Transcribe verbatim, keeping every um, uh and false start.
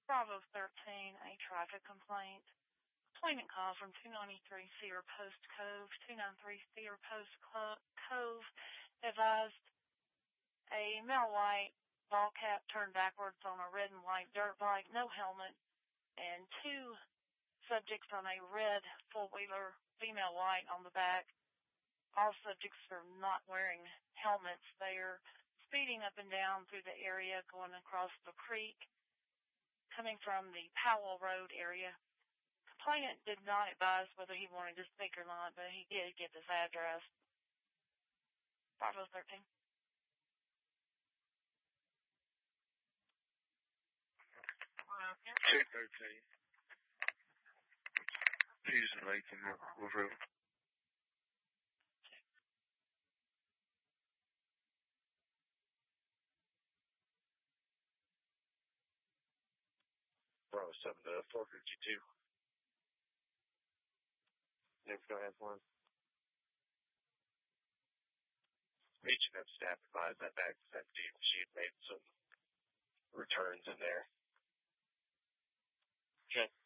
Bravo thirteen, a traffic complaint. Complainant call from two ninety-three Cedar Post Cove. two ninety-three Cedar Post Cove advised a male white ball cap turned backwards on a red and white dirt bike, no helmet, and two subjects on a red four-wheeler, female white on the back. All subjects are not wearing helmets. They are speeding up and down through the area, going across the creek, coming from the Powell Road area. Complainant did not advise whether he wanted to speak or not, but he did give his address. Bravo thirteen. two thirteen. He's making a review. Bravo seven to four fifty-two. Next, go ahead for him. H and M staff advised that bag was empty. She had made some returns in there. Okay.